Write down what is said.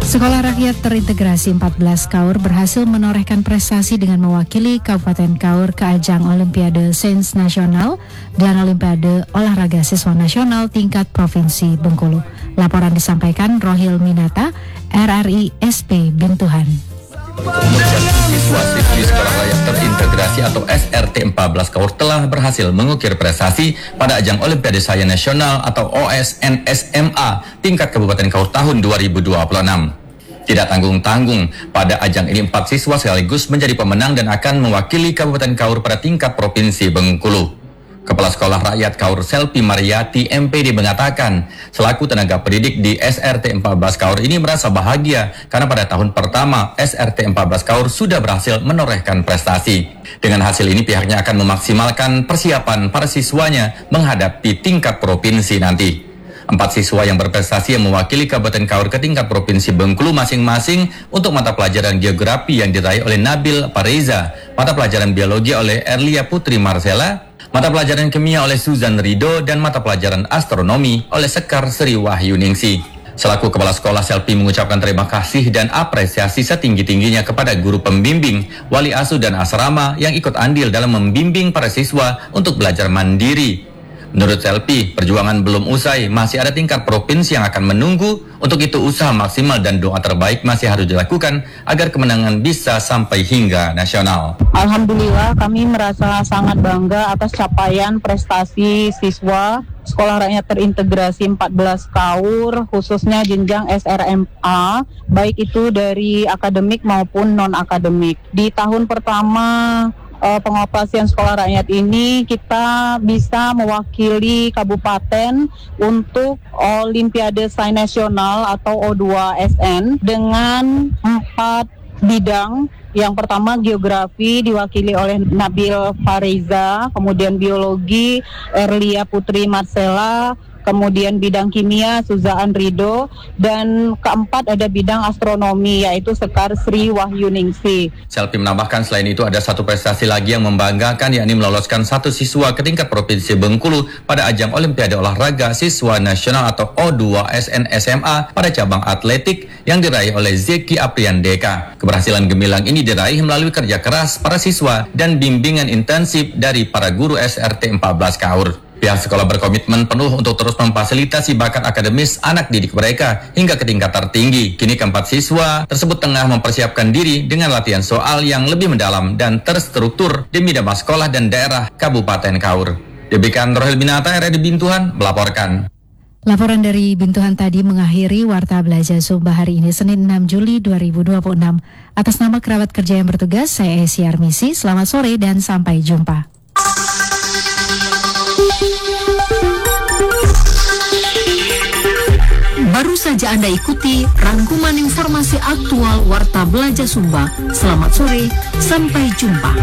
Sekolah Rakyat Terintegrasi 14 Kaur berhasil menorehkan prestasi dengan mewakili Kabupaten Kaur ke ajang Olimpiade Sains Nasional dan Olimpiade Olahraga Siswa Nasional tingkat Provinsi Bengkulu. Laporan disampaikan Rohil Minata, RRI SP Bintuhan. Siswa-siswi Sekolah Rakyat Terintegrasi atau SRT 14 Kaur telah berhasil mengukir prestasi pada ajang Olimpiade Sains Nasional atau OSN SMA tingkat Kabupaten Kaur tahun 2026. Tidak tanggung-tanggung, pada ajang ini 4 siswa sekaligus menjadi pemenang dan akan mewakili Kabupaten Kaur pada tingkat Provinsi Bengkulu. Kepala Sekolah Rakyat Kaur Selpi Mariati MPD mengatakan, selaku tenaga pendidik di SRT 14 Kaur ini merasa bahagia karena pada tahun pertama SRT 14 Kaur sudah berhasil menorehkan prestasi. Dengan hasil ini pihaknya akan memaksimalkan persiapan para siswanya menghadapi tingkat provinsi nanti. 4 siswa yang berprestasi yang mewakili Kabupaten Kaur ke tingkat Provinsi Bengkulu masing-masing untuk mata pelajaran geografi yang diraih oleh Nabil Pareza, mata pelajaran biologi oleh Erlia Putri Marcella, mata pelajaran kimia oleh Suzan Rido, dan mata pelajaran astronomi oleh Sekar Sri Wahyuningsi. Selaku Kepala Sekolah, Selpi mengucapkan terima kasih dan apresiasi setinggi-tingginya kepada guru pembimbing, wali asuh dan asrama yang ikut andil dalam membimbing para siswa untuk belajar mandiri. Menurut Selpi, perjuangan belum usai, masih ada tingkat provinsi yang akan menunggu. Untuk itu usaha maksimal dan doa terbaik masih harus dilakukan agar kemenangan bisa sampai hingga nasional. Alhamdulillah kami merasa sangat bangga atas capaian prestasi siswa Sekolah Rakyat Terintegrasi 14 Kaur, khususnya jenjang SRMA, baik itu dari akademik maupun non-akademik. Di tahun pertama pengoperasian sekolah rakyat ini kita bisa mewakili kabupaten untuk Olimpiade Sains Nasional atau O2SN dengan 4 bidang. Yang pertama geografi diwakili oleh Nabil Pareza, kemudian biologi Erlia Putri Marcella, kemudian bidang kimia Suzan Rido, dan keempat ada bidang astronomi yaitu Sekar Sri Wahyuningsi. Selpi menambahkan selain itu ada satu prestasi lagi yang membanggakan, yakni meloloskan 1 siswa ke tingkat Provinsi Bengkulu pada ajang Olimpiade Olahraga Siswa Nasional atau O2SN SMA pada cabang atletik yang diraih oleh Zeki Apriandeka. Keberhasilan gemilang ini diraih melalui kerja keras para siswa dan bimbingan intensif dari para guru SRT 14 Kaur. Pihak sekolah berkomitmen penuh untuk terus memfasilitasi bakat akademis anak didik mereka hingga ke tingkat tertinggi. Kini keempat siswa tersebut tengah mempersiapkan diri dengan latihan soal yang lebih mendalam dan terstruktur demi damai sekolah dan daerah Kabupaten Kaur. Demikian Rohil Minata, RRI Bintuhan melaporkan. Laporan dari Bintuhan tadi mengakhiri Warta Belajar Sumba hari ini Senin 6 Juli 2026. Atas nama kerabat kerja yang bertugas, saya Esi Armisi. Selamat sore dan sampai jumpa. Baru saja Anda ikuti rangkuman informasi aktual Warta Belajar Sumba. Selamat sore, sampai jumpa.